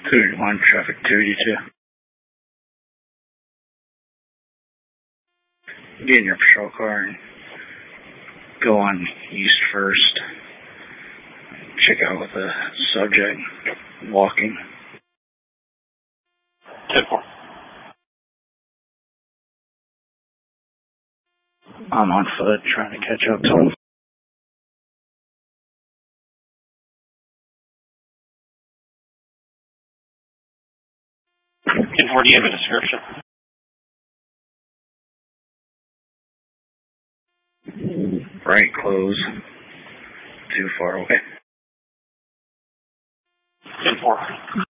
281 traffic 282. Get in your patrol car and go on east first. Check out with the subject walking. 10-4. I'm on foot trying to catch up to him. 10-4, do you have a description? Right close. Too far away. 10-4.